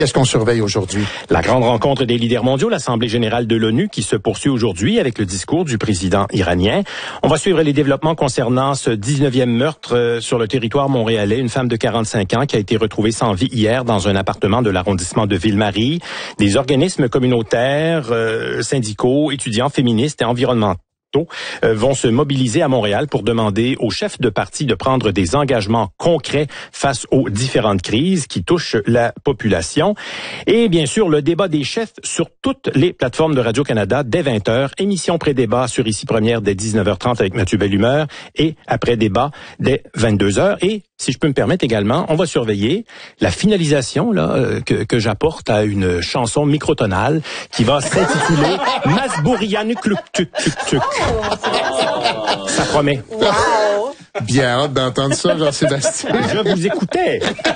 Qu'est-ce qu'on surveille aujourd'hui? La grande rencontre des leaders mondiaux, l'Assemblée générale de l'ONU, qui se poursuit aujourd'hui avec le discours du président iranien. On va suivre les développements concernant ce 19e meurtre sur le territoire montréalais. Une femme de 45 ans qui a été retrouvée sans vie hier dans un appartement de l'arrondissement de Ville-Marie. Des organismes communautaires, syndicaux, étudiants, féministes et environnementaux vont se mobiliser à Montréal pour demander aux chefs de parti de prendre des engagements concrets face aux différentes crises qui touchent la population. Et bien sûr, le débat des chefs sur toutes les plateformes de Radio-Canada dès 20h. Émission pré-débat sur Ici Première dès 19h30 avec Mathieu Bellumeur et après-débat dès 22h. Et si je peux me permettre également, on va surveiller la finalisation que j'apporte à une chanson microtonale qui va s'intituler Masbourianu Kluk Tuk Tuk Tuk. Ça promet. Wow. Bien hâte d'entendre ça, Jean-Sébastien. Je vous écoutais.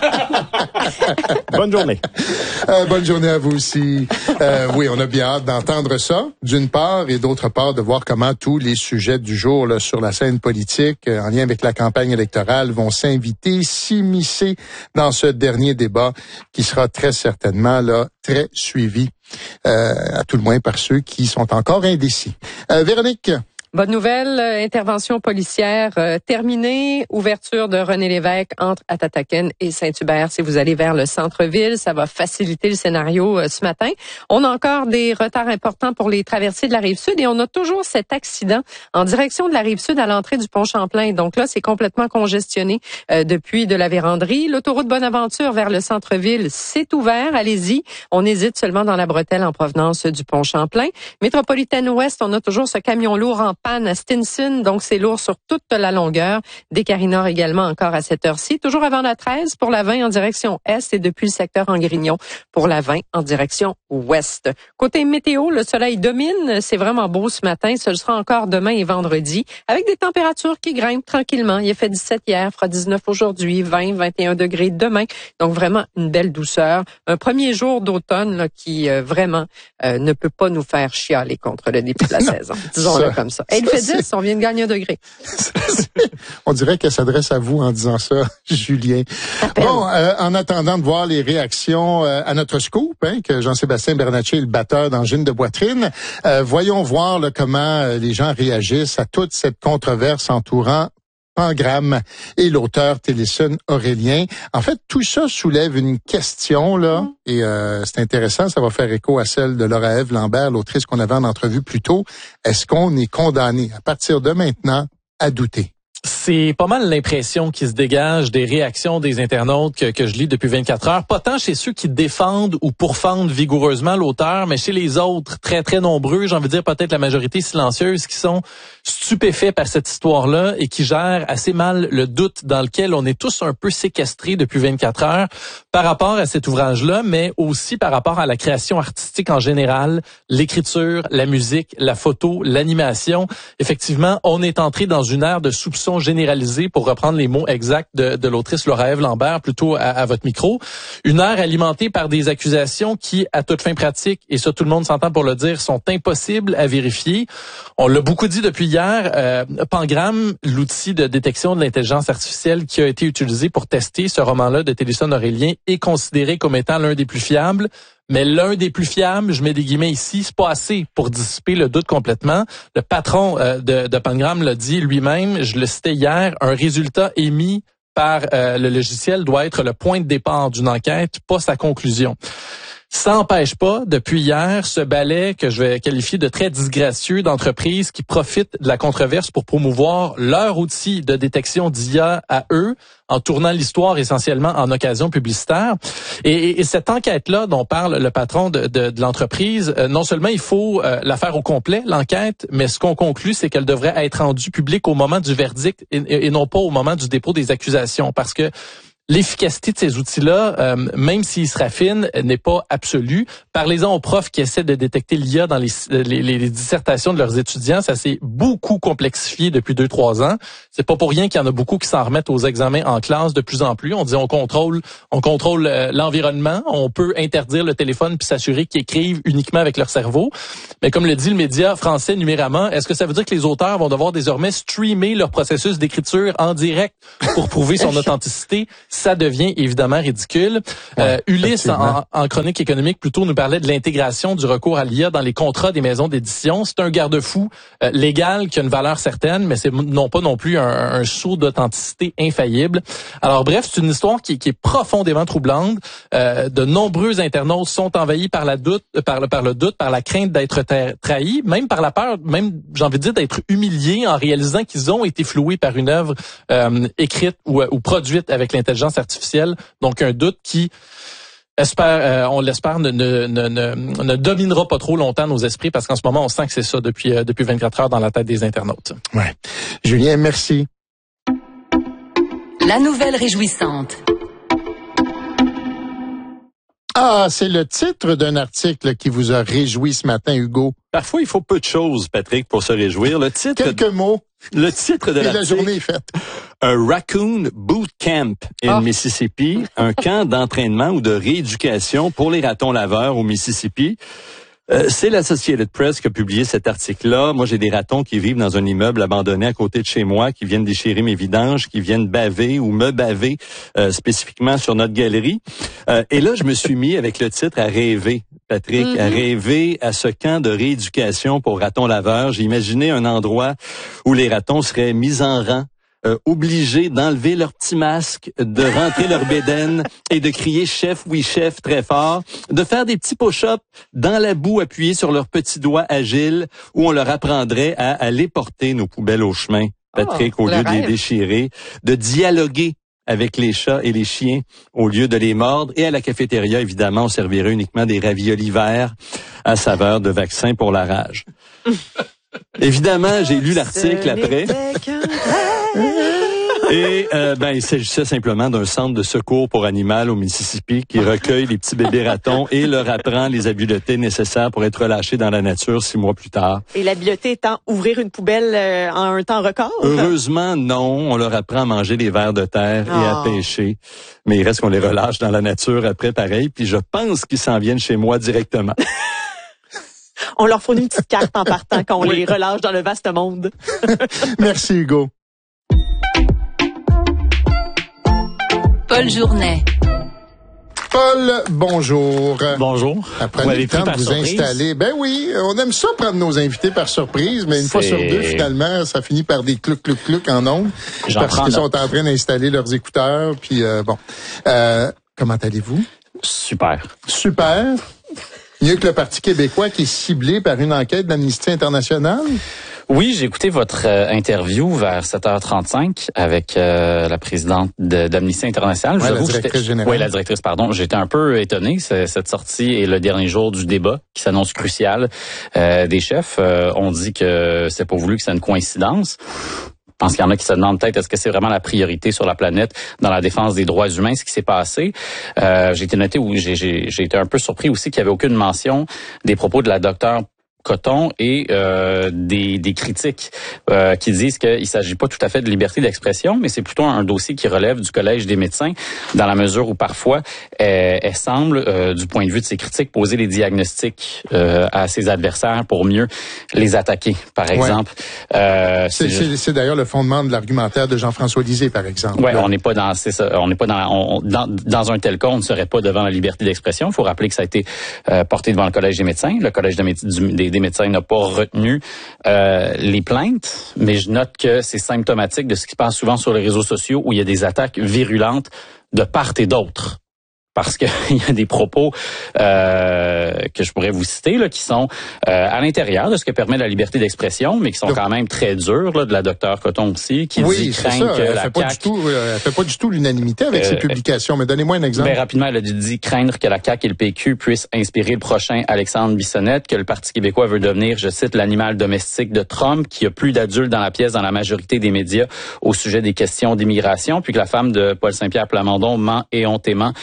Bonne journée. Bonne journée à vous aussi. Oui, on a bien hâte d'entendre ça, d'une part, et d'autre part, de voir comment tous les sujets du jour là, sur la scène politique, en lien avec la campagne électorale, vont s'immiscer dans ce dernier débat qui sera très certainement là très suivi, à tout le moins par ceux qui sont encore indécis. Véronique? Bonne nouvelle, intervention policière terminée, ouverture de René Lévesque entre Atataken et Saint-Hubert. Si vous allez vers le centre-ville, ça va faciliter le scénario ce matin. On a encore des retards importants pour les traversées de la Rive-Sud et on a toujours cet accident en direction de la Rive-Sud à l'entrée du pont Champlain. Donc là, c'est complètement congestionné depuis de la Vérandrie. L'autoroute Bonaventure vers le centre-ville, c'est ouvert. Allez-y. On hésite seulement dans la bretelle en provenance du pont Champlain. Métropolitaine Ouest, on a toujours ce camion lourd en panne à Stinson, donc c'est lourd sur toute la longueur. Des Carinor également encore à cette heure-ci. Toujours avant la 13 pour la 20 en direction Est et depuis le secteur Angrignon pour la 20 en direction Ouest. Côté météo, le soleil domine. C'est vraiment beau ce matin. Ce sera encore demain et vendredi avec des températures qui grimpent tranquillement. Il a fait 17 hier, fera 19 aujourd'hui, 20, 21 degrés demain. Donc vraiment une belle douceur. Un premier jour d'automne là, qui vraiment ne peut pas nous faire chialer contre le début de la saison. Disons-le comme ça. Et il fait 10, on vient de gagner un degré. On dirait qu'elle s'adresse à vous en disant ça, Julien. Bon, en attendant de voir les réactions à notre scoop, que Jean-Sébastien Bernatchez est le batteur d'Angine de Poitrine, voyons voir là, comment les gens réagissent à toute cette controverse entourant Pangram et l'auteur Téléson Aurélien. En fait, tout ça soulève une question, là, et c'est intéressant, ça va faire écho à celle de Laura-Ève Lambert, l'autrice qu'on avait en entrevue plus tôt. Est-ce qu'on est condamné, à partir de maintenant, à douter? C'est pas mal l'impression qui se dégage des réactions des internautes que je lis depuis 24 heures. Pas tant chez ceux qui défendent ou pourfendent vigoureusement l'auteur, mais chez les autres, très, très nombreux, j'ai envie de dire peut-être la majorité silencieuse, qui sont stupéfaits par cette histoire-là et qui gèrent assez mal le doute dans lequel on est tous un peu séquestrés depuis 24 heures par rapport à cet ouvrage-là, mais aussi par rapport à la création artistique en général, l'écriture, la musique, la photo, l'animation. Effectivement, on est entré dans une ère de soupçon généralisé, pour reprendre les mots exacts de l'autrice Laura-Ève Lambert, plutôt à votre micro. Une ère alimentée par des accusations qui, à toute fin pratique, et ça tout le monde s'entend pour le dire, sont impossibles à vérifier. On l'a beaucoup dit depuis hier, Pangram, l'outil de détection de l'intelligence artificielle qui a été utilisé pour tester ce roman-là de Téléson Aurélien, est considéré comme étant l'un des plus fiables. Mais l'un des plus fiables, je mets des guillemets ici, c'est pas assez pour dissiper le doute complètement. Le patron de Pangram l'a dit lui-même, je le citais hier, un résultat émis par le logiciel doit être le point de départ d'une enquête, pas sa conclusion. Ça n'empêche pas, depuis hier, ce ballet que je vais qualifier de très disgracieux d'entreprises qui profitent de la controverse pour promouvoir leur outil de détection d'IA à eux, en tournant l'histoire essentiellement en occasion publicitaire. Et cette enquête-là dont parle le patron de l'entreprise, non seulement il faut la faire au complet, l'enquête, mais ce qu'on conclut, c'est qu'elle devrait être rendue publique au moment du verdict et non pas au moment du dépôt des accusations. Parce que l'efficacité de ces outils-là, même s'ils se raffinent, n'est pas absolue. Parlez-en aux profs qui essaient de détecter l'IA dans les dissertations de leurs étudiants. Ça s'est beaucoup complexifié depuis 2-3 ans. C'est pas pour rien qu'il y en a beaucoup qui s'en remettent aux examens en classe de plus en plus. On dit on contrôle l'environnement. On peut interdire le téléphone puis s'assurer qu'ils écrivent uniquement avec leur cerveau. Mais comme le dit le média français Numérama, est-ce que ça veut dire que les auteurs vont devoir désormais streamer leur processus d'écriture en direct pour prouver son authenticité? ça devient évidemment ridicule. Ulysse, en chronique économique, plutôt nous parlait de l'intégration du recours à l'IA dans les contrats des maisons d'édition. C'est un garde-fou légal qui a une valeur certaine, mais c'est non pas non plus un sceau d'authenticité infaillible. Alors bref, c'est une histoire qui est profondément troublante. De nombreux internautes sont envahis par le doute, par la crainte d'être trahis, même par la peur, même j'ai envie de dire d'être humiliés en réalisant qu'ils ont été floués par une œuvre écrite ou produite avec l'intelligence artificielle. Donc un doute qui on l'espère, ne dominera pas trop longtemps nos esprits, parce qu'en ce moment, on sent que c'est ça depuis 24 heures dans la tête des internautes. Ouais. Julien, merci. La nouvelle réjouissante. Ah, c'est le titre d'un article qui vous a réjoui ce matin, Hugo. Parfois, il faut peu de choses, Patrick, pour se réjouir. Quelques mots. Le titre de la journée est faite. Un Raccoon Boot Camp in Mississippi, un camp d'entraînement ou de rééducation pour les ratons laveurs au Mississippi. C'est l'Associated Press qui a publié cet article-là. Moi, j'ai des ratons qui vivent dans un immeuble abandonné à côté de chez moi, qui viennent déchirer mes vidanges, qui viennent baver ou me baver spécifiquement sur notre galerie. Et là, je me suis mis avec le titre à rêver, Patrick, à rêver à ce camp de rééducation pour ratons laveurs. J'ai imaginé un endroit où les ratons seraient mis en rang, obligés d'enlever leur petit masque, de rentrer leur bédaine et de crier « chef, oui chef » très fort, de faire des petits push-ups dans la boue appuyés sur leurs petits doigts agiles, où on leur apprendrait à aller porter nos poubelles au chemin, Patrick, au lieu de les déchirer, de dialoguer avec les chats et les chiens au lieu de les mordre. Et à la cafétéria, évidemment, on servirait uniquement des raviolis verts à saveur de vaccin pour la rage. Évidemment, j'ai lu l'article après. Et il s'agissait simplement d'un centre de secours pour animaux au Mississippi qui recueille les petits bébés ratons et leur apprend les habiletés nécessaires pour être relâchés dans la nature 6 mois plus tard. Et l'habileté étant ouvrir une poubelle en un temps record? Heureusement, non. On leur apprend à manger des vers de terre et à pêcher. Mais il reste qu'on les relâche dans la nature après pareil. Puis je pense qu'ils s'en viennent chez moi directement. On leur fournit une petite carte en partant quand on les relâche dans le vaste monde. Merci, Hugo. Paul Journet. Paul, bonjour. Bonjour. Après le temps de vous installer. Ben oui, on aime ça prendre nos invités par surprise, mais une fois sur deux, finalement, ça finit par des clouc en ondes. Parce qu'ils sont en train d'installer leurs écouteurs. Puis comment allez-vous? Super. Super. Mieux que le Parti québécois qui est ciblé par une enquête d'Amnesty International? Oui, j'ai écouté votre interview vers 7h35 avec la présidente d'Amnesty International. Ouais, la directrice générale. Oui, la directrice, pardon. J'étais un peu étonné. Cette sortie est le dernier jour du débat qui s'annonce crucial des chefs. On dit que c'est pas voulu, que c'est une coïncidence. Je pense qu'il y en a qui se demandent peut-être est-ce que c'est vraiment la priorité sur la planète dans la défense des droits humains, ce qui s'est passé. J'ai été un peu surpris aussi qu'il n'y avait aucune mention des propos de la docteure Coton et des critiques qui disent qu'il s'agit pas tout à fait de liberté d'expression, mais c'est plutôt un dossier qui relève du Collège des médecins, dans la mesure où parfois elle semble, du point de vue de ses critiques, poser des diagnostics à ses adversaires pour mieux les attaquer, par exemple. C'est d'ailleurs le fondement de l'argumentaire de Jean-François Lisée, par exemple. Ouais, on n'est pas dans, c'est ça, on n'est pas dans un tel cas, on ne serait pas devant la liberté d'expression. Il faut rappeler que ça a été porté devant le Collège des médecins. Le Collège des médecins n'a pas retenu les plaintes, mais je note que c'est symptomatique de ce qui se passe souvent sur les réseaux sociaux où il y a des attaques virulentes de part et d'autre. Parce que il y a des propos que je pourrais vous citer là, qui sont à l'intérieur de ce que permet la liberté d'expression, mais qui sont quand même très durs, là, de la docteure Coton aussi, qui dit craindre que la CAQ... Elle fait pas du tout l'unanimité avec ses publications, mais donnez-moi un exemple. Ben, rapidement, elle a dit craindre que la CAQ et le PQ puissent inspirer le prochain Alexandre Bissonnette, que le Parti québécois veut devenir, je cite, l'animal domestique de Trump, qu'il y a plus d'adultes dans la pièce dans la majorité des médias au sujet des questions d'immigration, puis que la femme de Paul Saint-Pierre Plamondon ment éhontément quand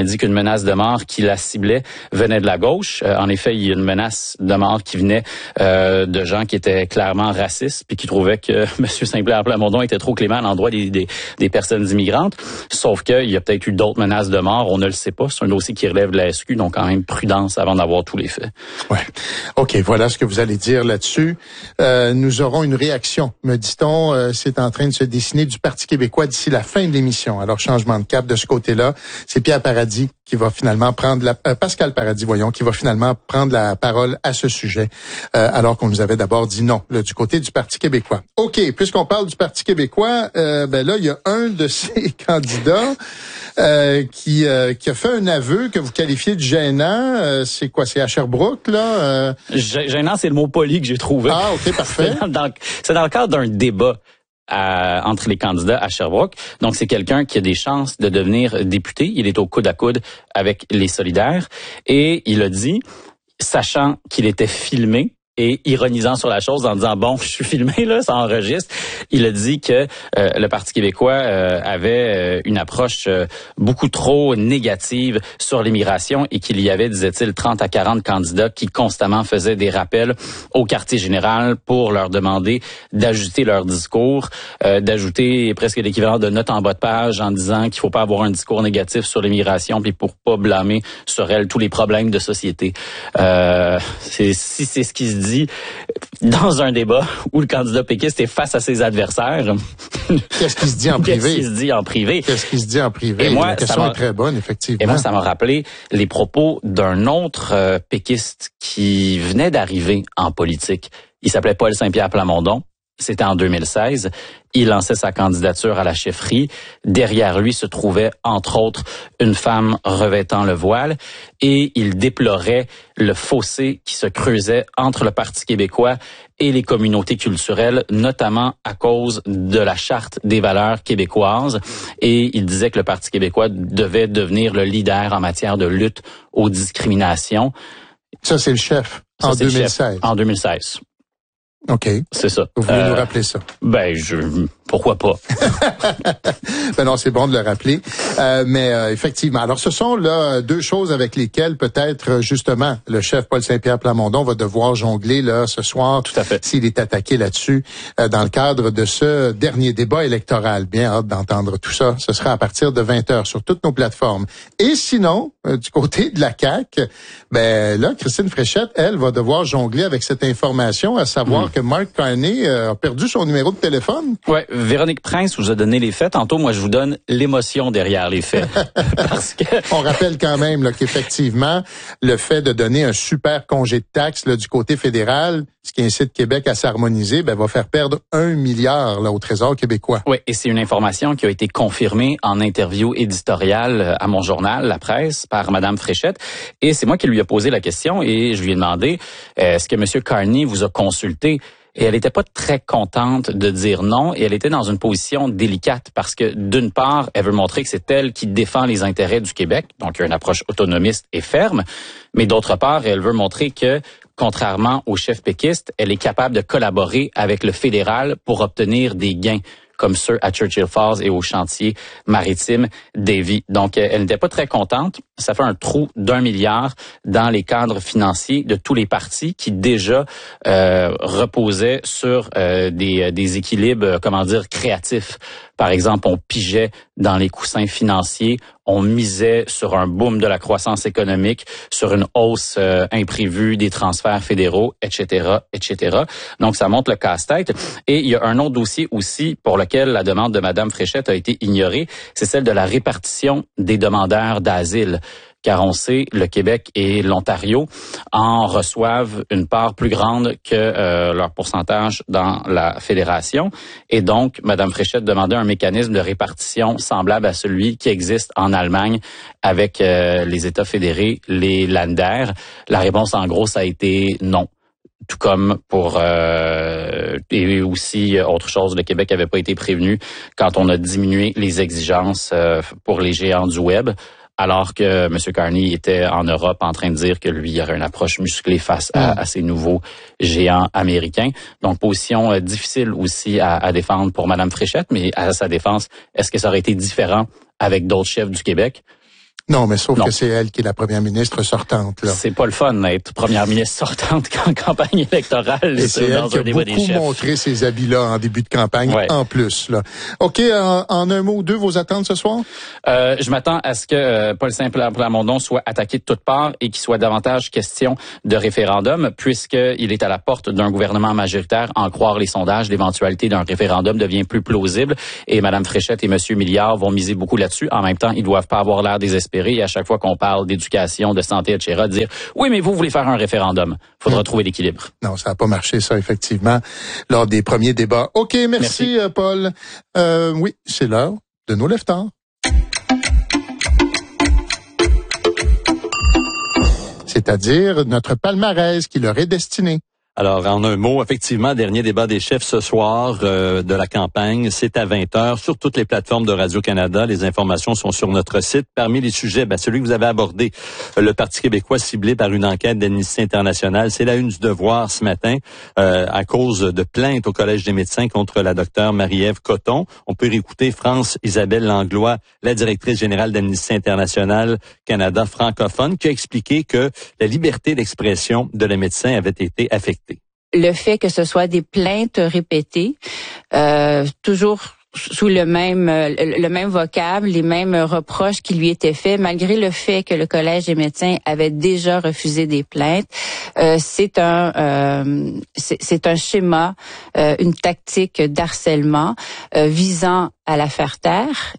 il dit qu'une menace de mort qui la ciblait venait de la gauche. En effet, il y a une menace de mort qui venait de gens qui étaient clairement racistes puis qui trouvaient que M. Saint-Pierre Plamondon était trop clément à l'endroit des personnes immigrantes. Sauf qu'il y a peut-être eu d'autres menaces de mort, on ne le sait pas. C'est un dossier qui relève de la SQ, donc quand même prudence avant d'avoir tous les faits. Ouais. OK, voilà ce que vous allez dire là-dessus. Nous aurons une réaction, me dit-on. C'est en train de se dessiner du Parti québécois d'ici la fin de l'émission. Alors, changement de cap de ce côté-là. C'est Pierre Paradis qui va finalement prendre Pascal Paradis, qui va finalement prendre la parole à ce sujet, alors qu'on nous avait d'abord dit non, là, du côté du Parti québécois. OK, puisqu'on parle du Parti québécois, là, il y a un de ces candidats qui a fait un aveu que vous qualifiez de gênant. C'est quoi? C'est à Sherbrooke, là? Gênant, c'est le mot poli que j'ai trouvé. Ah, OK, parfait. C'est dans le cadre d'un débat entre les candidats à Sherbrooke. Donc, c'est quelqu'un qui a des chances de devenir député. Il est au coude à coude avec les Solidaires. Et il a dit, sachant qu'il était filmé, et ironisant sur la chose en disant, bon, je suis filmé, là, ça enregistre. Il a dit que le Parti québécois avait une approche beaucoup trop négative sur l'immigration et qu'il y avait, disait-il, 30 à 40 candidats qui constamment faisaient des rappels au quartier général pour leur demander d'ajuster leur discours, d'ajouter presque l'équivalent de notes en bas de page en disant qu'il faut pas avoir un discours négatif sur l'immigration puis pour pas blâmer sur elle tous les problèmes de société. Si c'est ce qui se dit dans un débat où le candidat péquiste est face à ses adversaires. Qu'est-ce qui se dit en privé? Qu'est-ce qui se dit en privé? Qu'est-ce qui se dit en privé? Et moi, la question est très bonne, effectivement. Et moi, ça m'a rappelé les propos d'un autre péquiste qui venait d'arriver en politique. Il s'appelait Paul Saint-Pierre Plamondon. C'était en 2016. Il lançait sa candidature à la chefferie. Derrière lui se trouvait, entre autres, une femme revêtant le voile. Et il déplorait le fossé qui se creusait entre le Parti québécois et les communautés culturelles, notamment à cause de la Charte des valeurs québécoises. Et il disait que le Parti québécois devait devenir le leader en matière de lutte aux discriminations. Ça, c'est le chef en 2016. En 2016. OK. C'est ça. Vous voulez nous rappeler ça? Pourquoi pas? Ben non, c'est bon de le rappeler. Mais effectivement, alors ce sont là deux choses avec lesquelles peut-être justement le chef Paul Saint-Pierre Plamondon va devoir jongler là ce soir. Tout à fait. S'il est attaqué là-dessus dans le cadre de ce dernier débat électoral. Bien hâte d'entendre tout ça. Ce sera à partir de 20h sur toutes nos plateformes. Et sinon, du côté de la CAQ, ben là, Christine Fréchette, elle, va devoir jongler avec cette information, à savoir que Mark Carney a perdu son numéro de téléphone. Ouais, Véronique Prince vous a donné les faits. Tantôt, moi, je vous donne l'émotion derrière les faits. Parce que... On rappelle quand même là, qu'effectivement, le fait de donner un super congé de taxes là, du côté fédéral, ce qui incite Québec à s'harmoniser, va faire perdre 1 milliard là, au Trésor québécois. Oui, et c'est une information qui a été confirmée en interview éditoriale à mon journal, La Presse, par Madame Fréchette. Et c'est moi qui lui ai posé la question et je lui ai demandé, est-ce que M. Carney vous a consulté? Et elle n'était pas très contente de dire non, et elle était dans une position délicate parce que, d'une part, elle veut montrer que c'est elle qui défend les intérêts du Québec, donc il y a une approche autonomiste et ferme, mais d'autre part, elle veut montrer que, contrairement au chef péquiste, elle est capable de collaborer avec le fédéral pour obtenir des gains, comme ceux à Churchill Falls et au chantier maritime Davie. Donc, elle n'était pas très contente. Ça fait un trou d'1 milliard dans les cadres financiers de tous les partis qui déjà reposaient sur des équilibres, créatifs. Par exemple, on pigeait dans les coussins financiers, on misait sur un boom de la croissance économique, sur une hausse imprévue des transferts fédéraux, etc., etc. Donc, ça montre le casse-tête. Et il y a un autre dossier aussi pour lequel la demande de Mme Fréchette a été ignorée, c'est celle de la répartition des demandeurs d'asile. Car on sait, le Québec et l'Ontario en reçoivent une part plus grande que leur pourcentage dans la fédération. Et donc, Mme Fréchette demandait un mécanisme de répartition semblable à celui qui existe en Allemagne avec les États fédérés, les Länder. La réponse, en gros, ça a été non. Tout comme pour et aussi autre chose, le Québec n'avait pas été prévenu quand on a diminué les exigences pour les géants du web. Alors que M. Carney était en Europe en train de dire que lui, il aurait une approche musclée face à ces nouveaux géants américains. Donc, position difficile aussi à défendre pour Mme Fréchette, mais à sa défense, est-ce que ça aurait été différent avec d'autres chefs du Québec? Non, mais sauf que c'est elle qui est la première ministre sortante, là. C'est pas le fun d'être première ministre sortante en campagne électorale. Et c'est elle qui a beaucoup montré ses habits-là en début de campagne, en plus, là. OK, en un mot ou deux, vos attentes ce soir? Je m'attends à ce que Paul Saint-Plamondon soit attaqué de toutes parts et qu'il soit davantage question de référendum, puisqu'il est à la porte d'un gouvernement majoritaire. En croire les sondages, l'éventualité d'un référendum devient plus plausible. Et Mme Fréchette et M. Milliard vont miser beaucoup là-dessus. En même temps, ils doivent pas avoir l'air désespérés. Et à chaque fois qu'on parle d'éducation, de santé, etc., dire « Oui, mais vous voulez faire un référendum. » Il faudra trouver l'équilibre. Non, ça n'a pas marché, ça, effectivement, lors des premiers débats. OK, merci. Paul. Oui, c'est l'heure de nos lève-tard. C'est-à-dire notre palmarès qui leur est destiné. Alors, en un mot, effectivement, dernier débat des chefs ce soir de la campagne. C'est à 20h sur toutes les plateformes de Radio-Canada. Les informations sont sur notre site. Parmi les sujets, celui que vous avez abordé, le Parti québécois ciblé par une enquête d'Amnesty International. C'est la une du Devoir ce matin à cause de plaintes au Collège des médecins contre la docteure Marie-Ève Coton. On peut réécouter France-Isabelle Langlois, la directrice générale d'Amnesty International Canada francophone, qui a expliqué que la liberté d'expression de les médecins avait été affectée. Le fait que ce soit des plaintes répétées, toujours sous le même vocable, les mêmes reproches qui lui étaient faits, malgré le fait que le Collège des médecins avait déjà refusé des plaintes, c'est un schéma, une tactique d'harcèlement visant à la faire taire.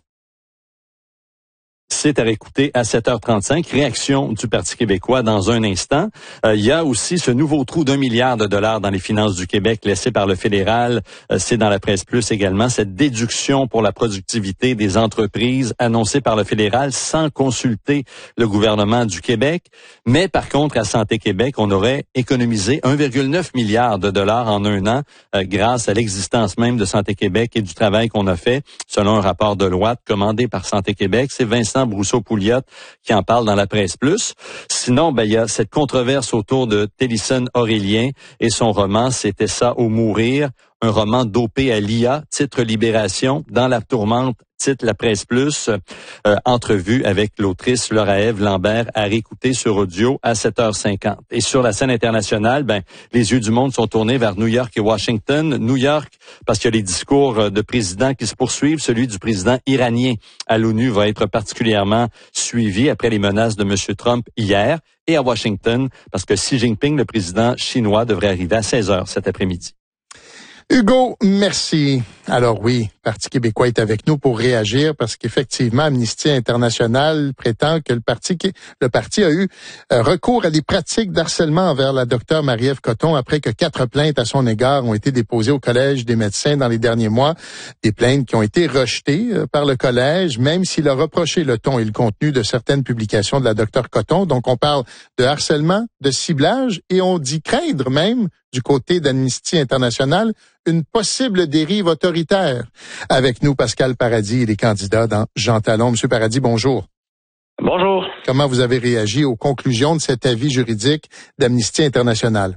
C'est à réécouter à 7h35. Réaction du Parti québécois dans un instant. Il y a aussi ce nouveau trou d'1 milliard de dollars dans les finances du Québec laissé par le fédéral. C'est dans la presse plus également. Cette déduction pour la productivité des entreprises annoncée par le fédéral sans consulter le gouvernement du Québec. Mais par contre, à Santé Québec, on aurait économisé 1,9 milliard de dollars en un an grâce à l'existence même de Santé Québec et du travail qu'on a fait, selon un rapport de loi commandé par Santé Québec. C'est Vincent Brousseau-Pouliot qui en parle dans la presse plus. Sinon, il y a cette controverse autour de Télison Aurélien et son roman « C'était ça ou mourir », un roman dopé à l'IA, titre Libération, dans la tourmente, titre La Presse Plus, entrevue avec l'autrice Laura-Ève Lambert à réécouter sur audio à 7h50. Et sur la scène internationale, les yeux du monde sont tournés vers New York et Washington. New York, parce qu'il y a les discours de présidents qui se poursuivent. Celui du président iranien à l'ONU va être particulièrement suivi après les menaces de M. Trump hier. Et à Washington, parce que Xi Jinping, le président chinois, devrait arriver à 16h cet après-midi. Hugo, merci. Alors oui, Parti québécois est avec nous pour réagir parce qu'effectivement, Amnesty International prétend que le parti a eu recours à des pratiques d'harcèlement envers la docteure Marie-Ève Coton après que 4 plaintes à son égard ont été déposées au Collège des médecins dans les derniers mois. Des plaintes qui ont été rejetées par le Collège, même s'il a reproché le ton et le contenu de certaines publications de la docteure Coton. Donc on parle de harcèlement, de ciblage et on dit craindre même du côté d'Amnesty International une possible dérive autoritaire. Avec nous, Pascal Paradis, il est candidat dans Jean Talon. Monsieur Paradis, bonjour. Bonjour. Comment vous avez réagi aux conclusions de cet avis juridique d'Amnesty International?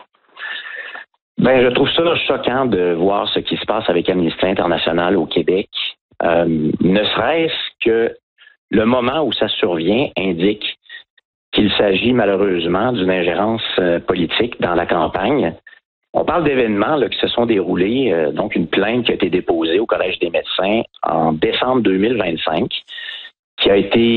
Je trouve ça choquant de voir ce qui se passe avec Amnesty International au Québec. Ne serait-ce que le moment où ça survient indique qu'il s'agit malheureusement d'une ingérence politique dans la campagne. On parle d'événements qui se sont déroulés, donc une plainte qui a été déposée au Collège des médecins en décembre 2025, sur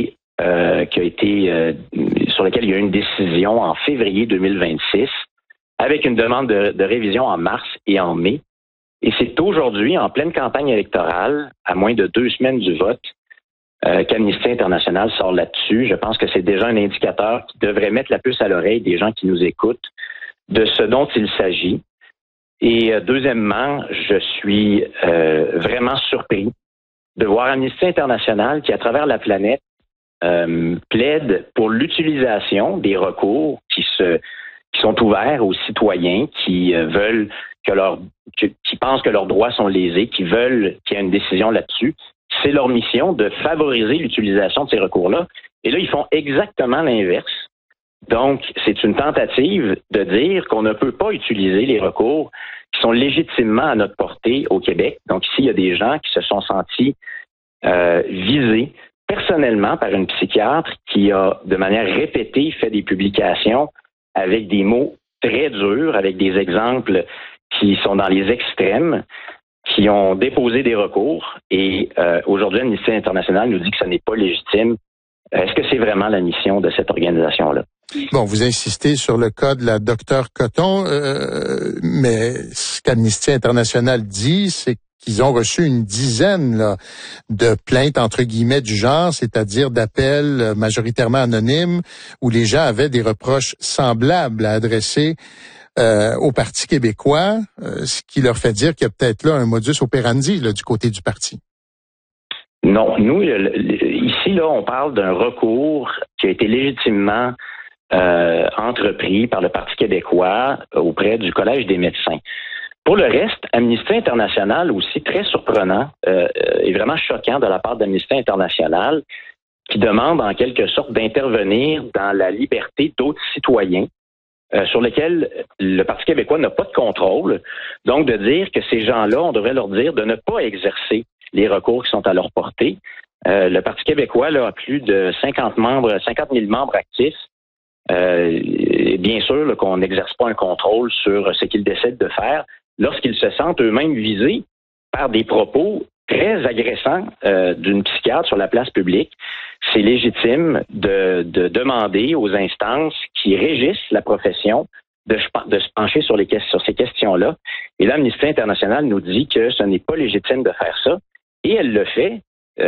laquelle il y a eu une décision en février 2026, avec une demande de révision en mars et en mai. Et c'est aujourd'hui, en pleine campagne électorale, à moins de 2 semaines du vote, qu'Amnesty International sort là-dessus. Je pense que c'est déjà un indicateur qui devrait mettre la puce à l'oreille des gens qui nous écoutent de ce dont il s'agit. Et deuxièmement, je suis vraiment surpris de voir Amnesty International qui, à travers la planète, plaide pour l'utilisation des recours qui sont ouverts aux citoyens qui veulent qui pensent que leurs droits sont lésés, qui veulent qu'il y ait une décision là-dessus. C'est leur mission de favoriser l'utilisation de ces recours-là. Et là, ils font exactement l'inverse. Donc, c'est une tentative de dire qu'on ne peut pas utiliser les recours qui sont légitimement à notre portée au Québec. Donc, ici, il y a des gens qui se sont sentis visés personnellement par une psychiatre qui a, de manière répétée, fait des publications avec des mots très durs, avec des exemples qui sont dans les extrêmes, qui ont déposé des recours. Et aujourd'hui, Amnesty International nous dit que ce n'est pas légitime. Est-ce que c'est vraiment la mission de cette organisation-là? Bon, vous insistez sur le cas de la Dr Coton, mais ce qu'Amnesty International dit, c'est qu'ils ont reçu une dizaine là, de plaintes, entre guillemets, du genre, c'est-à-dire d'appels majoritairement anonymes, où les gens avaient des reproches semblables à adresser au Parti québécois, ce qui leur fait dire qu'il y a peut-être là un modus operandi là, du côté du parti. Non, nous, ici, là, on parle d'un recours qui a été légitimement entrepris par le Parti québécois auprès du Collège des médecins. Pour le reste, Amnesty International, aussi très surprenant et vraiment choquant de la part d'Amnesty International, qui demande en quelque sorte d'intervenir dans la liberté d'autres citoyens sur lesquels le Parti québécois n'a pas de contrôle. Donc, de dire que ces gens-là, on devrait leur dire de ne pas exercer les recours qui sont à leur portée. Le Parti québécois là, a plus de 50 000 membres actifs. Et bien sûr là, qu'on n'exerce pas un contrôle sur ce qu'ils décident de faire lorsqu'ils se sentent eux-mêmes visés par des propos très agressants d'une psychiatre sur la place publique. C'est légitime de demander aux instances qui régissent la profession de se pencher sur ces questions-là. Et là, Amnesty International nous dit que ce n'est pas légitime de faire ça. Et elle le fait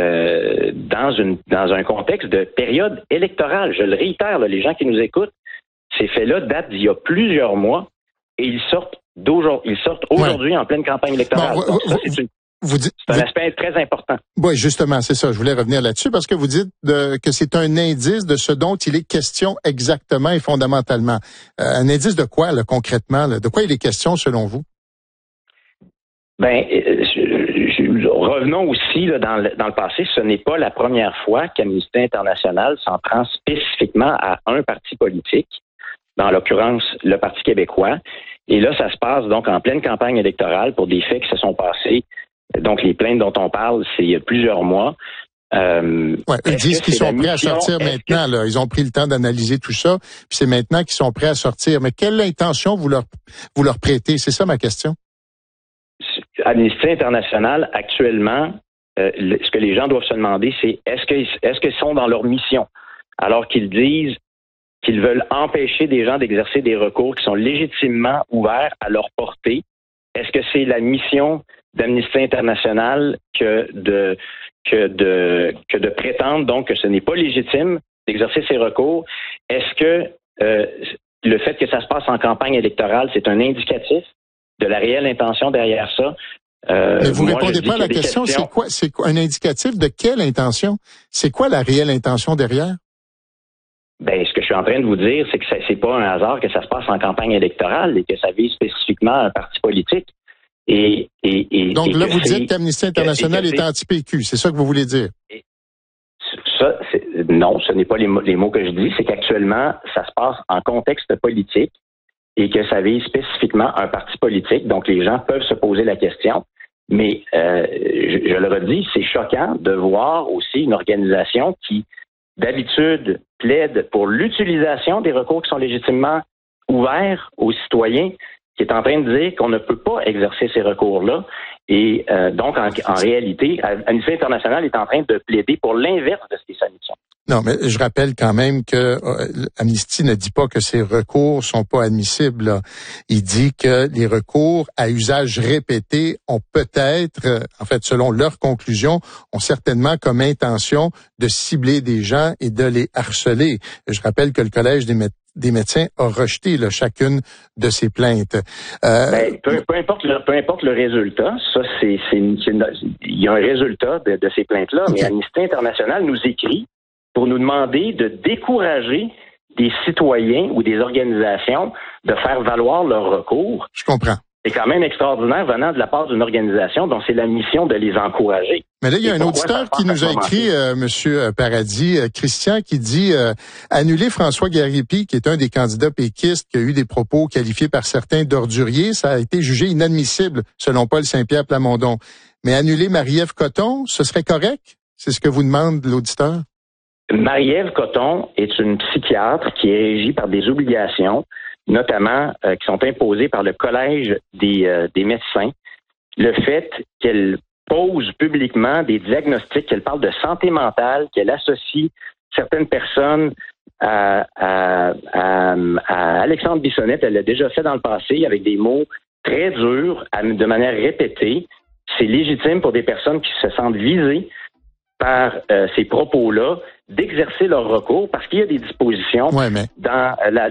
dans un contexte de période électorale. Je le réitère, là, les gens qui nous écoutent, ces faits-là datent d'il y a plusieurs mois et ils sortent aujourd'hui en pleine campagne électorale. Donc, ça, c'est un aspect très important. Oui, justement, c'est ça. Je voulais revenir là-dessus parce que vous dites que c'est un indice de ce dont il est question exactement et fondamentalement. Un indice de quoi, là, concrètement? Là? De quoi il est question, selon vous? Revenons aussi là, dans le passé, ce n'est pas la première fois qu'Amnesty International s'en prend spécifiquement à un parti politique, dans l'occurrence le Parti québécois. Et là, ça se passe donc en pleine campagne électorale pour des faits qui se sont passés. Donc, les plaintes dont on parle, c'est il y a plusieurs mois. Ils disent qu'ils sont prêts à sortir maintenant. Là. Ils ont pris le temps d'analyser tout ça, puis c'est maintenant qu'ils sont prêts à sortir. Mais quelle intention vous leur prêtez? C'est ça ma question. Amnesty International, actuellement, ce que les gens doivent se demander, c'est est-ce qu'ils sont dans leur mission? Alors qu'ils disent qu'ils veulent empêcher des gens d'exercer des recours qui sont légitimement ouverts à leur portée. Est-ce que c'est la mission d'Amnesty International que de prétendre donc que ce n'est pas légitime d'exercer ces recours? Est-ce que le fait que ça se passe en campagne électorale, c'est un indicatif de la réelle intention derrière ça? Mais vous répondez pas à la question, c'est quoi un indicatif de quelle intention? C'est quoi la réelle intention derrière? Ben, ce que je suis en train de vous dire, c'est que c'est pas un hasard que ça se passe en campagne électorale et que ça vise spécifiquement un parti politique. Donc là, vous dites qu'Amnesty International est anti-PQ, c'est ça que vous voulez dire? Non, ce n'est pas les mots que je dis, c'est qu'actuellement, ça se passe en contexte politique et que ça vise spécifiquement un parti politique. Donc, les gens peuvent se poser la question. Mais, je le redis, c'est choquant de voir aussi une organisation qui, d'habitude, plaide pour l'utilisation des recours qui sont légitimement ouverts aux citoyens, qui est en train de dire qu'on ne peut pas exercer ces recours-là. Et donc, en réalité, Amnesty International est en train de plaider pour l'inverse de ce qui est sa mission. Non, mais je rappelle quand même que Amnesty ne dit pas que ces recours sont pas admissibles. Là. Il dit que les recours à usage répété ont peut-être, en fait, selon leurs conclusions, ont certainement comme intention de cibler des gens et de les harceler. Je rappelle que le Collège des médecins a rejeté là, chacune de ces plaintes. Peu importe le résultat, ça il y a un résultat de ces plaintes-là, okay. Mais Amnesty International nous écrit pour nous demander de décourager des citoyens ou des organisations de faire valoir leur recours. Je comprends. C'est quand même extraordinaire venant de la part d'une organisation dont c'est la mission de les encourager. Mais là, il y a un auditeur qui nous a écrit, Monsieur Paradis, Christian, qui dit annuler François Gariépy, qui est un des candidats péquistes, qui a eu des propos qualifiés par certains d'orduriers, ça a été jugé inadmissible, selon Paul Saint-Pierre Plamondon. Mais annuler Marie-Ève Coton, ce serait correct? C'est ce que vous demande l'auditeur? Marie-Ève Coton est une psychiatre qui est régie par des obligations, notamment qui sont imposées par le Collège des médecins. Le fait qu'elle pose publiquement des diagnostics, qu'elle parle de santé mentale, qu'elle associe certaines personnes à Alexandre Bissonnette, elle l'a déjà fait dans le passé avec des mots très durs, de manière répétée. C'est légitime pour des personnes qui se sentent visées par ces propos-là d'exercer leur recours parce qu'il y a des dispositions dans